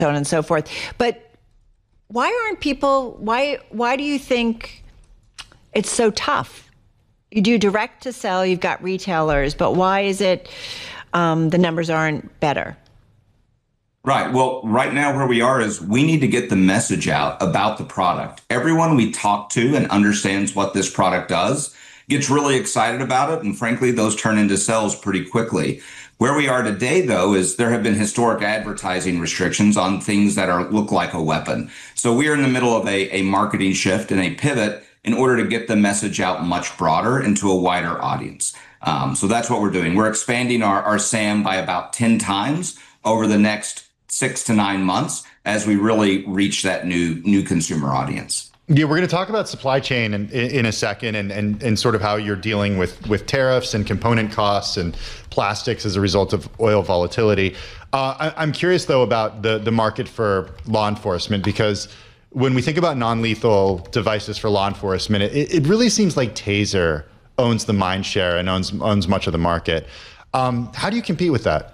so on and so forth. But why aren't people, why do you think it's so tough? You do direct to sell, you've got retailers, but why is it the numbers aren't better? Right. Well, right now where we are is we need to get the message out about the product. Everyone we talk to and understands what this product does gets really excited about it. And frankly, those turn into sales pretty quickly. Where we are today, though, is there have been historic advertising restrictions on things that look like a weapon. So we are in the middle of a marketing shift and a pivot in order to get the message out much broader into a wider audience. So that's what we're doing. We're expanding our SAM by about 10 times over the next 6 to 9 months as we really reach that new consumer audience. Yeah, we're going to talk about supply chain in a second and sort of how you're dealing with tariffs and component costs and plastics as a result of oil volatility. I'm curious, though, about the market for law enforcement, because when we think about non-lethal devices for law enforcement, it really seems like Taser owns the mind share and owns much of the market. How do you compete with that?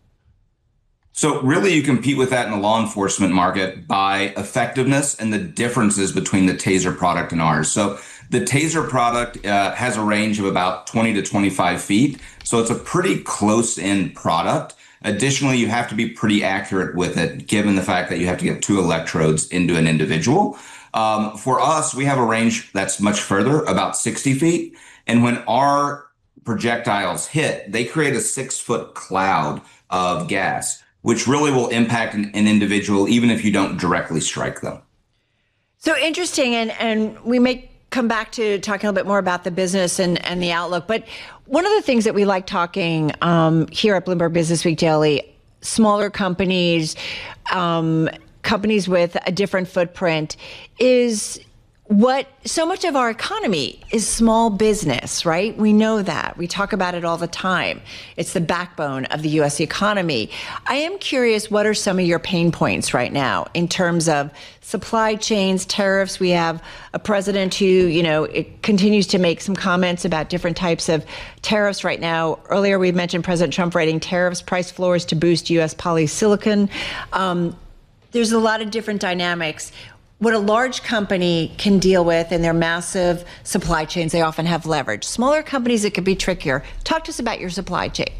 So really, you compete with that in the law enforcement market by effectiveness and the differences between the Taser product and ours. So the Taser product has a range of about 20 to 25 feet. So it's a pretty close-in product. Additionally, you have to be pretty accurate with it, given the fact that you have to get 2 electrodes into an individual. For us, we have a range that's much further, about 60 feet. And when our projectiles hit, they create a 6-foot cloud of gas, which really will impact an individual, even if you don't directly strike them. So interesting, and we may come back to talking a little bit more about the business and the outlook, but one of the things that we like talking here at Bloomberg Business Week Daily, smaller companies, companies with a different footprint, is what so much of our economy is small business, right? We know that. We talk about it all the time. It's the backbone of the U.S. economy. I am curious, what are some of your pain points right now in terms of supply chains, tariffs? We have a president who, it continues to make some comments about different types of tariffs right now. Earlier, we mentioned President Trump writing tariffs, price floors to boost U.S. polysilicon. There's a lot of different dynamics. What a large company can deal with in their massive supply chains, they often have leverage. Smaller companies, it could be trickier. Talk to us about your supply chain.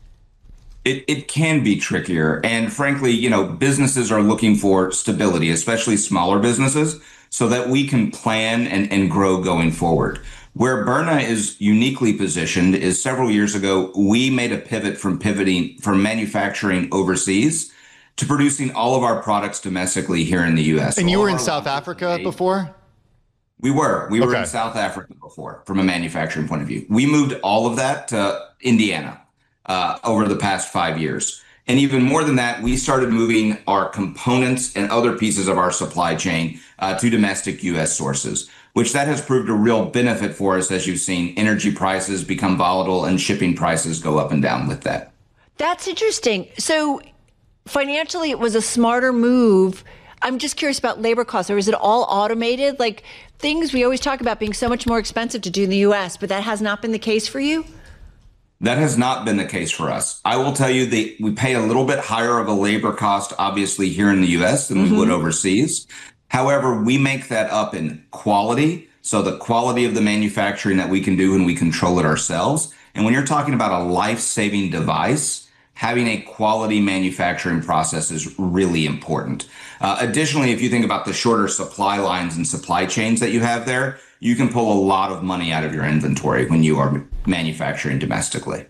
It can be trickier. And frankly, businesses are looking for stability, especially smaller businesses, so that we can plan and grow going forward. Where Byrna is uniquely positioned is several years ago, we made a pivot from manufacturing overseas to producing all of our products domestically here in the U.S. And you were in South Africa before? We were in South Africa before, from a manufacturing point of view. We moved all of that to Indiana over the past 5 years. And even more than that, we started moving our components and other pieces of our supply chain to domestic U.S. sources, which that has proved a real benefit for us. As you've seen, energy prices become volatile and shipping prices go up and down with that. That's interesting. So financially, it was a smarter move. I'm just curious about labor costs. Or is it all automated? Like things we always talk about being so much more expensive to do in the U.S., but that has not been the case for you? That has not been the case for us. I will tell you that we pay a little bit higher of a labor cost, obviously, here in the U.S. than we would overseas. However, we make that up in quality. So the quality of the manufacturing that we can do and we control it ourselves. And when you're talking about a life-saving device, having a quality manufacturing process is really important. Additionally, if you think about the shorter supply lines and supply chains that you have there, you can pull a lot of money out of your inventory when you are manufacturing domestically.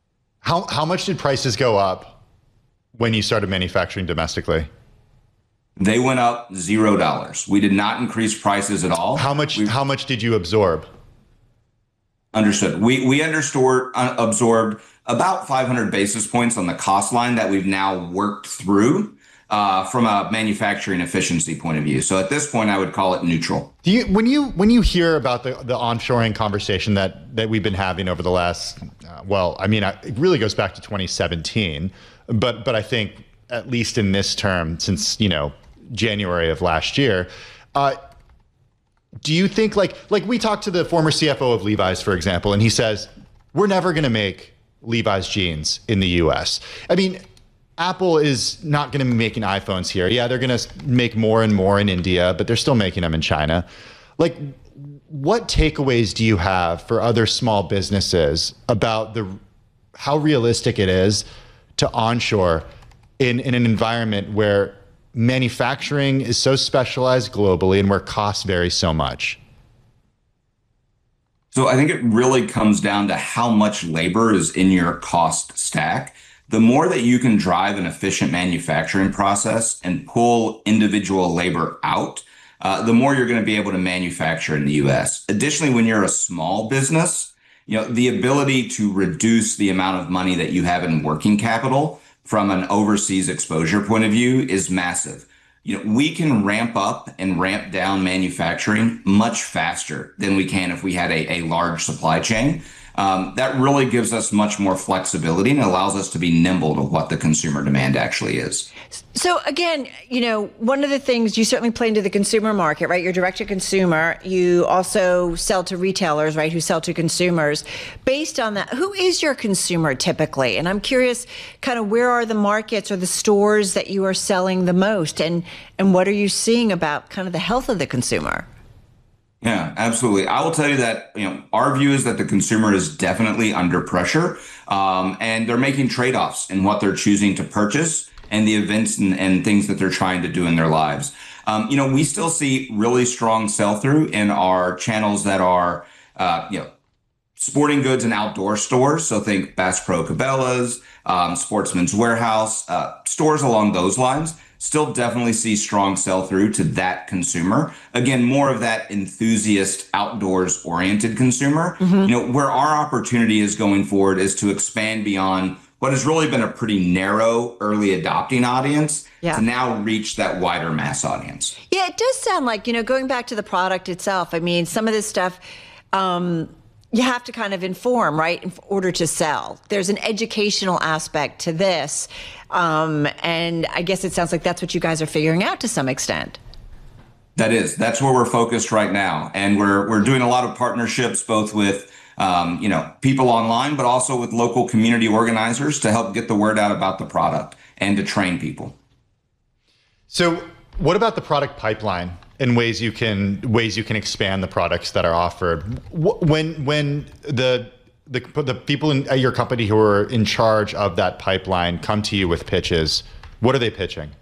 How much did prices go up when you started manufacturing domestically? They went up $0. We did not increase prices at all. How much did you absorb? Understood. We absorbed about 500 basis points on the cost line that we've now worked through from a manufacturing efficiency point of view. So at this point, I would call it neutral. When you hear about the onshoring conversation that we've been having over the last, it really goes back to 2017, but I think at least in this term, since January of last year, do you think like we talked to the former CFO of Levi's, for example, and he says we're never going to make Levi's jeans in the U.S. I mean, Apple is not going to be making iPhones here. Yeah, they're going to make more and more in India, but they're still making them in China. Like, what takeaways do you have for other small businesses about how realistic it is to onshore in an environment where manufacturing is so specialized globally and where costs vary so much? So I think it really comes down to how much labor is in your cost stack. The more that you can drive an efficient manufacturing process and pull individual labor out, the more you're going to be able to manufacture in the US. Additionally, when you're a small business, the ability to reduce the amount of money that you have in working capital from an overseas exposure point of view is massive. We can ramp up and ramp down manufacturing much faster than we can if we had a large supply chain. That really gives us much more flexibility and allows us to be nimble to what the consumer demand actually is. So again, one of the things, you certainly play into the consumer market, right? You're direct to consumer. You also sell to retailers, right, who sell to consumers. Based on that, who is your consumer typically? And I'm curious, kind of where are the markets or the stores that you are selling the most? And what are you seeing about kind of the health of the consumer? Yeah, absolutely. I will tell you that, our view is that the consumer is definitely under pressure, and they're making trade-offs in what they're choosing to purchase and the events and things that they're trying to do in their lives. We still see really strong sell-through in our channels that are, sporting goods and outdoor stores. So think Bass Pro Cabela's, Sportsman's Warehouse, stores along those lines. Still definitely see strong sell-through to that consumer. Again, more of that enthusiast, outdoors-oriented consumer. Mm-hmm. Where our opportunity is going forward is to expand beyond what has really been a pretty narrow early adopting audience to now reach that wider mass audience. Yeah, it does sound like, going back to the product itself. I mean, some of this stuff, you have to kind of inform, right, in order to sell. There's an educational aspect to this. And I guess it sounds like that's what you guys are figuring out to some extent. That's where we're focused right now. And we're doing a lot of partnerships, both with, people online, but also with local community organizers to help get the word out about the product and to train people. So what about the product pipeline and ways you can expand the products that are offered? When the people at your company who are in charge of that pipeline come to you with pitches, what are they pitching?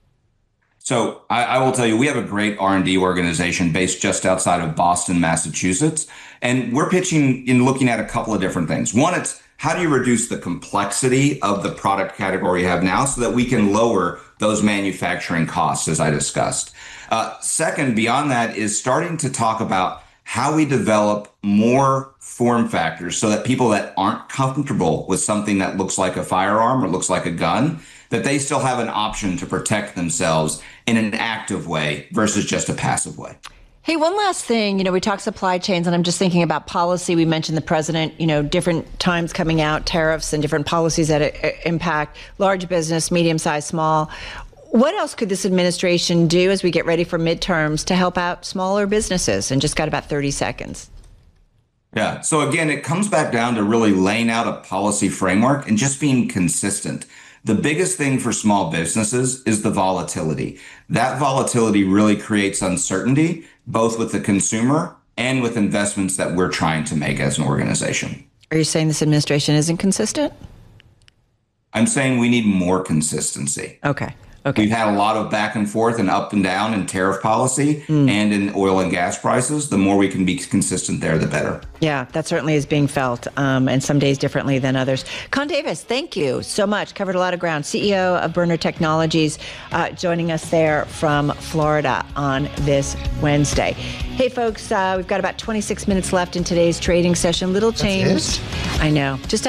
So I will tell you, we have a great R&D organization based just outside of Boston, Massachusetts, and we're pitching in looking at a couple of different things. One, it's how do you reduce the complexity of the product category you have now so that we can lower those manufacturing costs, as I discussed. Second, beyond that, is starting to talk about how we develop more form factors so that people that aren't comfortable with something that looks like a firearm or looks like a gun, that they still have an option to protect themselves in an active way versus just a passive way. Hey, one last thing, we talk supply chains, and I'm just thinking about policy. We mentioned the president, different times coming out, tariffs and different policies that impact large business, medium size, small. What else could this administration do as we get ready for midterms to help out smaller businesses? And just got about 30 seconds. Yeah. So again, it comes back down to really laying out a policy framework and just being consistent. The biggest thing for small businesses is the volatility. That volatility really creates uncertainty, both with the consumer and with investments that we're trying to make as an organization. Are you saying this administration isn't consistent? I'm saying we need more consistency. Okay. We've had a lot of back and forth and up and down in tariff policy and in oil and gas prices. The more we can be consistent there, the better. Yeah, that certainly is being felt, and some days differently than others. Con Davis, thank you so much. Covered a lot of ground. CEO of Byrna Technologies, joining us there from Florida on this Wednesday. Hey, folks, we've got about 26 minutes left in today's trading session. Little change. I know. Just